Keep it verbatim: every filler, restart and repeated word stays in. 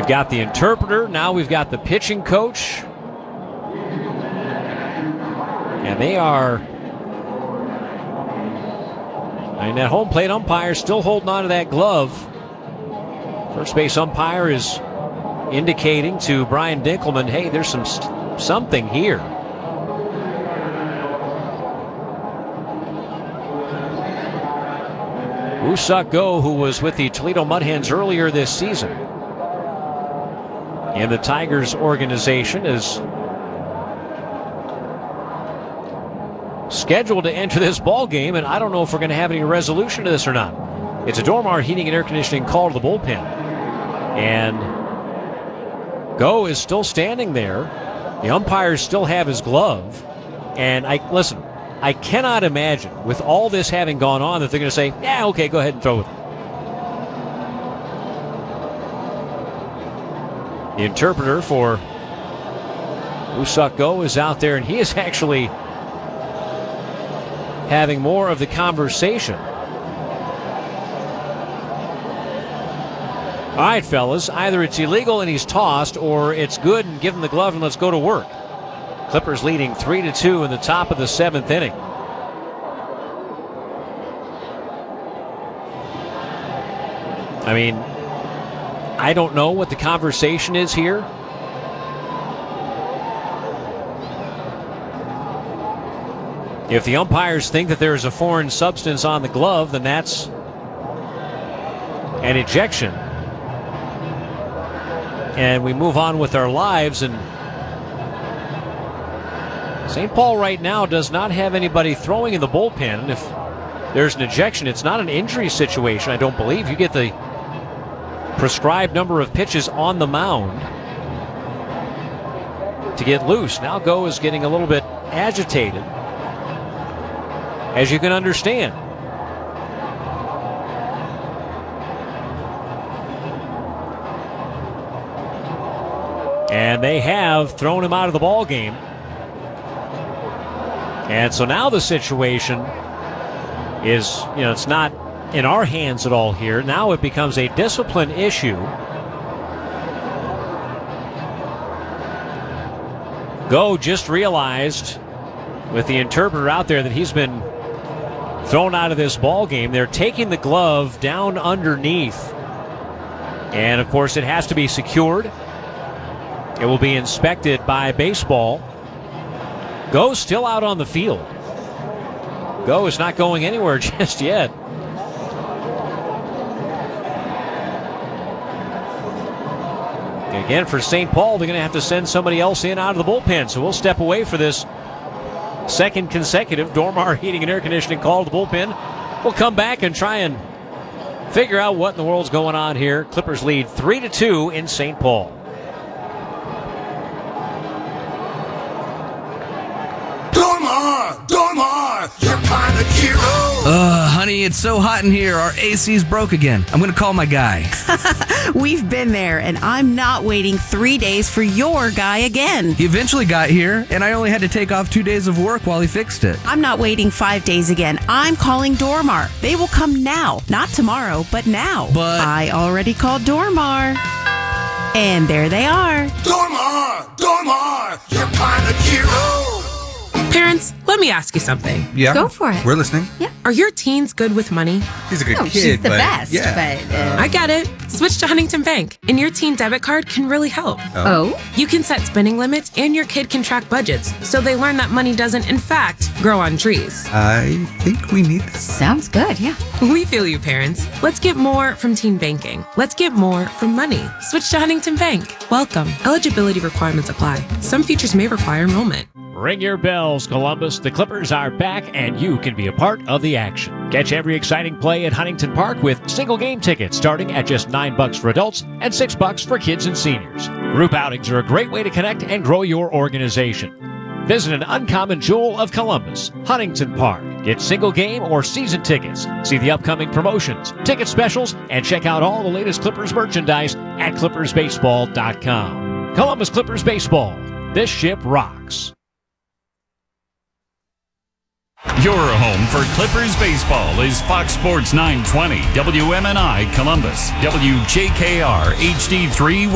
got the interpreter. Now we've got the pitching coach. And they are... And that home plate umpire still holding on to that glove. First base umpire is indicating to Brian Dinkelman, hey, there's some something here. Woo-Suk Go, who was with the Toledo Mud Hens earlier this season, and the Tigers organization, is scheduled to enter this ball game, and I don't know if we're going to have any resolution to this or not. It's a Dormar Heating and Air Conditioning call to the bullpen, and Go is still standing there. The umpires still have his glove, and I listen. I cannot imagine, with all this having gone on, that they're going to say, yeah, okay, go ahead and throw it. The interpreter for Woo-Suk Go is out there, and he is actually having more of the conversation. All right, fellas, either it's illegal and he's tossed, or it's good and give him the glove and let's go to work. Clippers leading three to two in the top of the seventh inning. I mean, I don't know what the conversation is here. If the umpires think that there is a foreign substance on the glove, then that's an ejection. And we move on with our lives, and Saint Paul right now does not have anybody throwing in the bullpen. If there's an ejection, it's not an injury situation, I don't believe. You get the prescribed number of pitches on the mound to get loose. Now Go is getting a little bit agitated, as you can understand. And they have thrown him out of the ball game. And so now the situation is, you know, it's not in our hands at all here. Now it becomes a discipline issue. Go just realized with the interpreter out there that he's been thrown out of this ball game. They're taking the glove down underneath. And of course it has to be secured. It will be inspected by baseball. Go's still out on the field. Go is not going anywhere just yet. Again, for Saint Paul, they're going to have to send somebody else in out of the bullpen. So we'll step away for this second consecutive Dormar Heating and Air Conditioning call to the bullpen. We'll come back and try and figure out what in the world's going on here. Clippers lead three to two in Saint Paul. Dormar! Dormar! You're kind of hero! Uh, honey, it's so hot in here. Our A C's broke again. I'm going to call my guy. We've been there, and I'm not waiting three days for your guy again. He eventually got here, and I only had to take off two days of work while he fixed it. I'm not waiting five days again. I'm calling Dormar. They will come now. Not tomorrow, but now. But I already called Dormar. And there they are. Dormar! Dormar! You're kind of hero! Parents, let me ask you something. Yeah. Go for it. We're listening. Yeah. Are your teens good with money? He's a good No, kid, she's the but best, yeah. but, uh, I get it. Switch to Huntington Bank, and your teen debit card can really help. Oh? You can set spending limits, and your kid can track budgets, so they learn that money doesn't, in fact, grow on trees. I think we need this. Sounds good, yeah. We feel you, parents. Let's get more from teen banking. Let's get more from money. Switch to Huntington Bank. Welcome. Eligibility requirements apply. Some features may require enrollment. Ring your bells, Columbus. The Clippers are back, and you can be a part of the action. Catch every exciting play at Huntington Park with single game tickets starting at just nine bucks for adults and six bucks for kids and seniors. Group outings are a great way to connect and grow your organization. Visit an uncommon jewel of Columbus, Huntington Park. Get single game or season tickets. See the upcoming promotions, ticket specials, and check out all the latest Clippers merchandise at clippers baseball dot com. Columbus Clippers Baseball. This ship rocks. Your home for Clippers baseball is Fox Sports nine twenty, W M N I Columbus, W J K R H D three